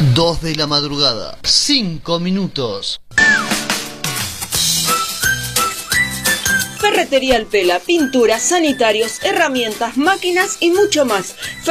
2 de la madrugada, 5 minutos. Ferretería Alpela, pinturas, sanitarios, herramientas, máquinas y mucho más.